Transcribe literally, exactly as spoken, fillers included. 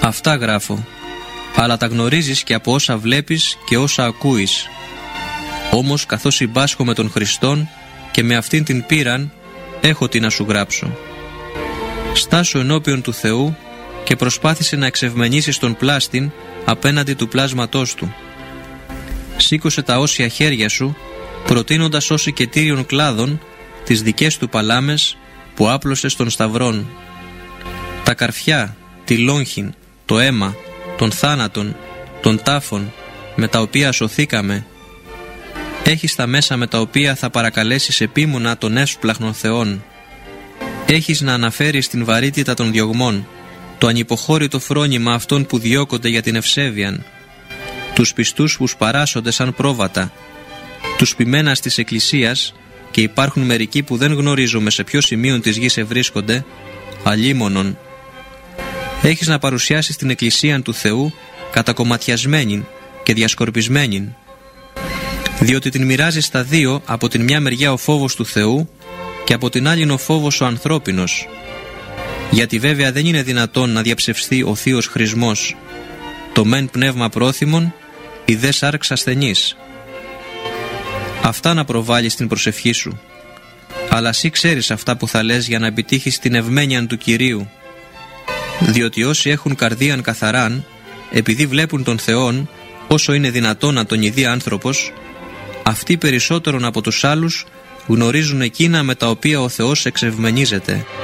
Αυτά γράφω, αλλά τα γνωρίζεις και από όσα βλέπεις και όσα ακούεις. Όμως καθώς συμπάσχω με τον Χριστόν και με αυτήν την πείραν, έχω τι να σου γράψω. Στάσου ενώπιον του Θεού και προσπάθησε να εξευμενήσεις τον πλάστην απέναντι του πλάσματός του. Σήκωσε τα όσια χέρια σου, προτείνοντας ως οικετήριον κλάδων τις δικές του παλάμες που άπλωσε στον σταυρόν. Τα καρφιά, τη λόγχην, το αίμα, τον θάνατον, τον τάφον, με τα οποία σωθήκαμε. Έχεις τα μέσα με τα οποία θα παρακαλέσεις επίμονα τον έσπλαχνον Θεόν. Έχεις να αναφέρεις την βαρύτητα των διωγμών, το ανυποχώρητο φρόνημα αυτών που διώκονται για την ευσέβειαν, τους πιστούς που σπαράσσονται σαν πρόβατα, τους ποιμένας της Εκκλησίας, και υπάρχουν μερικοί που δεν γνωρίζουμε σε ποιο σημείο της γης ευρίσκονται, αλίμονον. Έχεις να παρουσιάσεις την Εκκλησία του Θεού κατακομματιασμένην και διασκορπισμένην, διότι την μοιράζεις στα δύο, από την μια μεριά ο φόβος του Θεού και από την άλλη ο φόβος ο ανθρώπινος, γιατί βέβαια δεν είναι δυνατόν να διαψευστεί ο θείος χρησμός, το μεν πνεύμα πρόθυμον, η δε σάρξ ασθενής. Αυτά να προβάλλεις στην προσευχή σου, αλλά εσύ ξέρεις αυτά που θα λες για να επιτύχεις την ευμένεια του Κυρίου, διότι όσοι έχουν καρδίαν καθαράν, επειδή βλέπουν τον Θεόν όσο είναι δυνατόν να τον ειδεί άνθρωπος, αυτοί περισσότερον από τους άλλους γνωρίζουν εκείνα με τα οποία ο Θεός εξευμενίζεται.